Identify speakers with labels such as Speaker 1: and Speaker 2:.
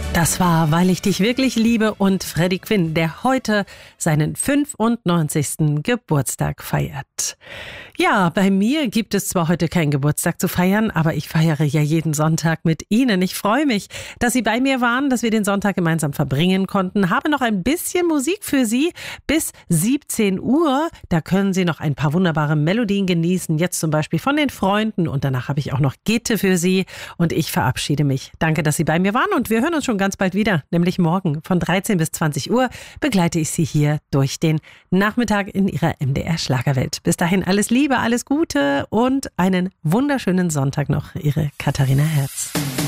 Speaker 1: Das war Weil ich dich wirklich liebe und Freddie Quinn, der heute seinen 95. Geburtstag feiert. Ja, bei mir gibt es zwar heute keinen Geburtstag zu feiern, aber ich feiere ja jeden Sonntag mit Ihnen. Ich freue mich, dass Sie bei mir waren, dass wir den Sonntag gemeinsam verbringen konnten. Habe noch ein bisschen Musik für Sie bis 17 Uhr. Da können Sie noch ein paar wunderbare Melodien genießen. Jetzt zum Beispiel von den Freunden. Und danach habe ich auch noch Gitte für Sie. Und ich verabschiede mich. Danke, dass Sie bei mir waren. Und wir hören uns schon ganz bald wieder. Nämlich morgen von 13 bis 20 Uhr begleite ich Sie hier durch den Nachmittag in Ihrer MDR Schlagerwelt. Bis dahin alles Liebe, alles Gute und einen wunderschönen Sonntag noch. Ihre Katharina Herz.